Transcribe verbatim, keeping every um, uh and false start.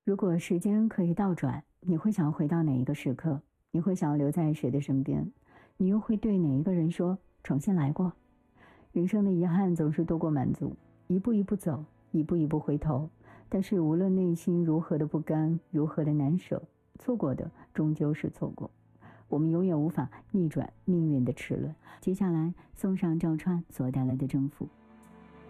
如果时间可以倒转，你会想回到哪一个时刻？你会想留在谁的身边？你又会对哪一个人说重新来过？人生的遗憾总是多过满足，一步一步走，一步一步回头，但是无论内心如何的不甘，如何的难舍，错过的终究是错过，我们永远无法逆转命运的齿轮。接下来送上赵川所带来的征服。